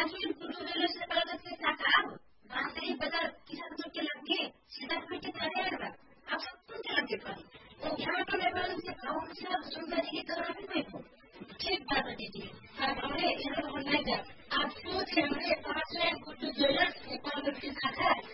आखिर गुड्डू रेलवे से कॉलेज की शाखा बांसुरी बाजार किसान चौक के लगे सीतापुर के थाने में आप सब कौन के लगे पड़ी तो यहाँ तो लेवल से गाँव से सुंदर जी की तरह भी कोई को ठीक बात है दीदी अब हमें यहाँ ऑनलाइन आप सोच रहे हैं 5 लाख गुड्डू ज्वेलर्स कॉलेज की शाखा